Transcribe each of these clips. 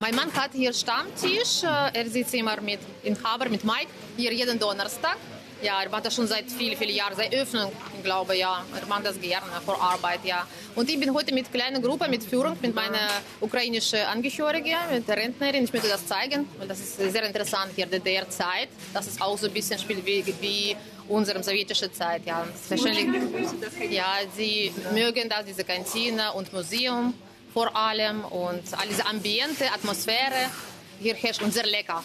Mein Mann hat hier Stammtisch. Er sitzt immer in Haber mit Mike, hier jeden Donnerstag. Ja, er macht das schon seit vielen Jahren, seit Öffnung, glaube ich, ja. Er macht das gerne vor Arbeit, ja. Und ich bin heute mit kleiner Gruppe, mit Führung, mit meiner ukrainischen Angehörigen, mit der Rentnerin. Ich möchte das zeigen, weil das ist sehr interessant hier, DDR-Zeit. Das ist auch so ein bisschen spielt wie unsere sowjetische Zeit, ja. Wahrscheinlich, ja, sie mögen das, diese Kantine und Museum vor allem und all diese Ambiente, Atmosphäre hier herrscht und sehr lecker.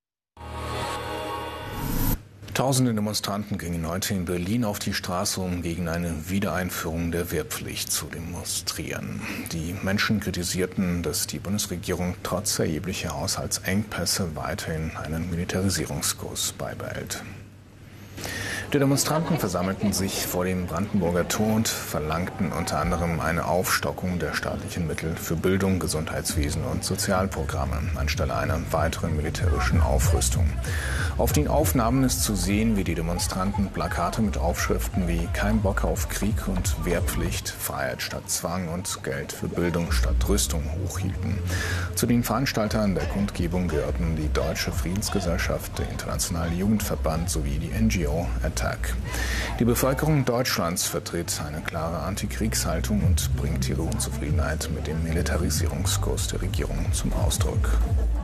Tausende Demonstranten gingen heute in Berlin auf die Straße, um gegen eine Wiedereinführung der Wehrpflicht zu demonstrieren. Die Menschen kritisierten, dass die Bundesregierung trotz erheblicher Haushaltsengpässe weiterhin einen Militarisierungskurs beibehält. Die Demonstranten versammelten sich vor dem Brandenburger Tor und verlangten unter anderem eine Aufstockung der staatlichen Mittel für Bildung, Gesundheitswesen und Sozialprogramme anstelle einer weiteren militärischen Aufrüstung. Auf den Aufnahmen ist zu sehen, wie die Demonstranten Plakate mit Aufschriften wie "Kein Bock auf Krieg" und "Wehrpflicht", "Freiheit statt Zwang" und "Geld für Bildung statt Rüstung" hochhielten. Zu den Veranstaltern der Kundgebung gehörten die Deutsche Friedensgesellschaft, der Internationale Jugendverband sowie die NGO Attac. Die Bevölkerung Deutschlands vertritt eine klare Antikriegshaltung und bringt ihre Unzufriedenheit mit dem Militarisierungskurs der Regierung zum Ausdruck.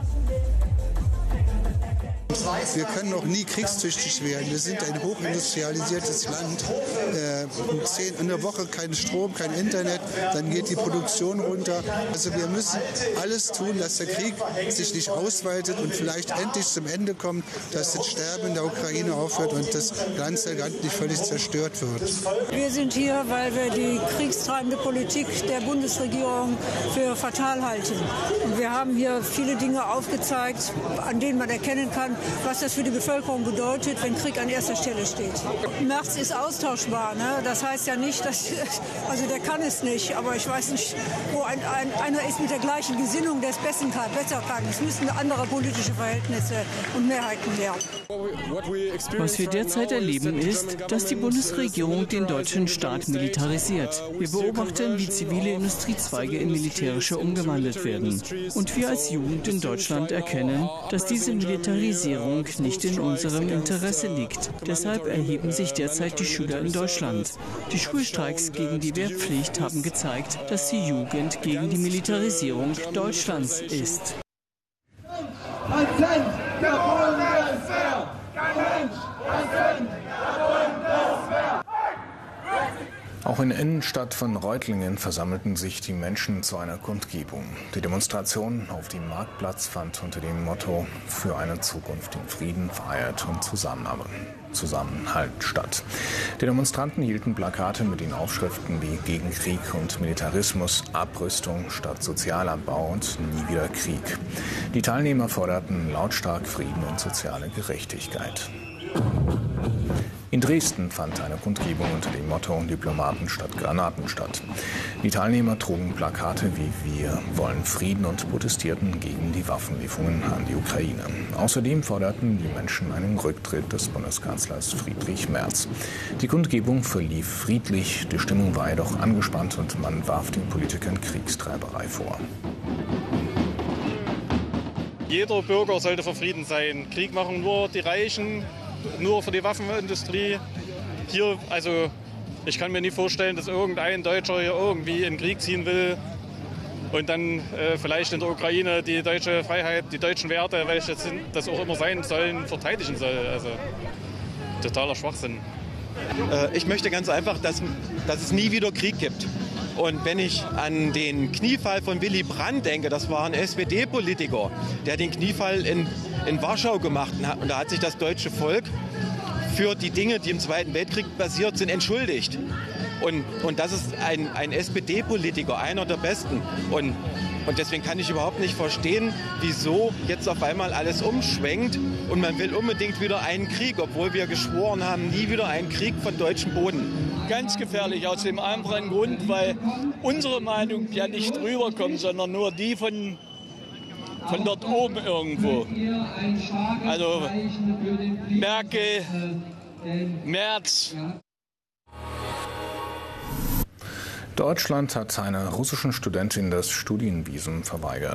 Wir können noch nie kriegstüchtig werden. Wir sind ein hochindustrialisiertes Land. In der Woche kein Strom, kein Internet, dann geht die Produktion runter. Also wir müssen alles tun, dass der Krieg sich nicht ausweitet und vielleicht endlich zum Ende kommt, dass das Sterben in der Ukraine aufhört und das ganze Land nicht völlig zerstört wird. Wir sind hier, weil wir die kriegstreibende Politik der Bundesregierung für fatal halten. Und wir haben hier viele Dinge aufgezeigt, an denen man erkennen kann, was das für die Bevölkerung bedeutet, wenn Krieg an erster Stelle steht. Merz ist austauschbar, ne? Das heißt ja nicht, dass, also der kann es nicht, aber ich weiß nicht, wo einer ist mit der gleichen Gesinnung, der es besser kann. Es müssen andere politische Verhältnisse und Mehrheiten her. Was wir derzeit erleben, ist, dass die Bundesregierung den deutschen Staat militarisiert. Wir beobachten, wie zivile Industriezweige in militärische umgewandelt werden. Und wir als Jugend in Deutschland erkennen, dass diese Militarisierung nicht in unserem Interesse liegt. Deshalb erheben sich derzeit die Schüler in Deutschland. Die Schulstreiks gegen die Wehrpflicht haben gezeigt, dass die Jugend gegen die Militarisierung Deutschlands ist. Ein Cent der Bundeswehr! Kein Mensch! Ein Cent der Bundeswehr! Auch in der Innenstadt von Reutlingen versammelten sich die Menschen zu einer Kundgebung. Die Demonstration auf dem Marktplatz fand unter dem Motto "Für eine Zukunft in Frieden, Freiheit und Zusammenhalt" statt. Die Demonstranten hielten Plakate mit den Aufschriften wie "Gegen Krieg und Militarismus", "Abrüstung statt Sozialabbau" und "Nie wieder Krieg". Die Teilnehmer forderten lautstark Frieden und soziale Gerechtigkeit. In Dresden fand eine Kundgebung unter dem Motto "Diplomaten statt Granaten" statt. Die Teilnehmer trugen Plakate wie "Wir wollen Frieden" und protestierten gegen die Waffenlieferungen an die Ukraine. Außerdem forderten die Menschen einen Rücktritt des Bundeskanzlers Friedrich Merz. Die Kundgebung verlief friedlich, die Stimmung war jedoch angespannt und man warf den Politikern Kriegstreiberei vor. Jeder Bürger sollte für Frieden sein. Krieg machen nur die Reichen, nur für die Waffenindustrie. Hier, also ich kann mir nie vorstellen, dass irgendein Deutscher hier irgendwie in den Krieg ziehen will und dann vielleicht in der Ukraine die deutsche Freiheit, die deutschen Werte, welche das auch immer sein sollen, verteidigen soll. Also totaler Schwachsinn. Ich möchte ganz einfach, dass es nie wieder Krieg gibt. Und wenn ich an den Kniefall von Willy Brandt denke, das war ein SPD-Politiker, der den Kniefall in Warschau gemacht hat. Und da hat sich das deutsche Volk für die Dinge, die im Zweiten Weltkrieg passiert sind, entschuldigt. Und das ist ein SPD-Politiker, einer der besten. Und deswegen kann ich überhaupt nicht verstehen, wieso jetzt auf einmal alles umschwenkt und man will unbedingt wieder einen Krieg, obwohl wir geschworen haben, nie wieder einen Krieg von deutschem Boden. Ganz gefährlich aus dem einfachen Grund, weil unsere Meinung ja nicht rüberkommt, sondern nur die von dort oben irgendwo. Also Merkel, Merz. Deutschland hat einer russischen Studentin das Studienvisum verweigert.